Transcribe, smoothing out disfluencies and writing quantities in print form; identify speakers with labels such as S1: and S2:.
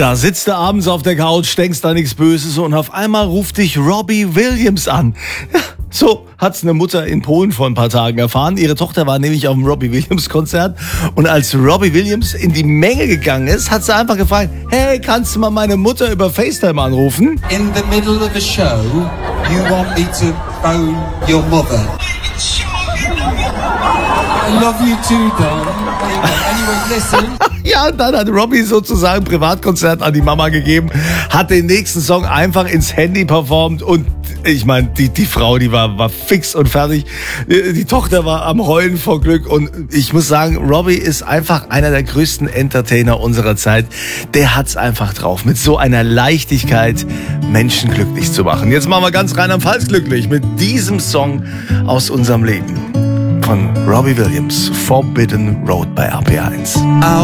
S1: Da sitzt du abends auf der Couch, denkst da nichts Böses und auf einmal ruft dich Robbie Williams an. Ja, so hat's eine Mutter in Polen vor ein paar Tagen erfahren. Ihre Tochter war nämlich auf dem Robbie Williams Konzert und als Robbie Williams in die Menge gegangen ist, hat sie einfach gefragt, hey, kannst du mal meine Mutter über FaceTime anrufen?
S2: In the middle of a show, you want me to phone your mother. I love you too, Don. Anyone listen?
S1: Ja, und dann hat Robbie sozusagen ein Privatkonzert an die Mama gegeben, hat den nächsten Song einfach ins Handy performt und ich meine, die Frau, die war fix und fertig. Die Tochter war am Heulen vor Glück und ich muss sagen, Robbie ist einfach einer der größten Entertainer unserer Zeit. Der hat's einfach drauf, mit so einer Leichtigkeit Menschen glücklich zu machen. Jetzt machen wir ganz Rheinland-Pfalz glücklich mit diesem Song aus unserem Leben von Robbie Williams, Forbidden Road bei RPA 1.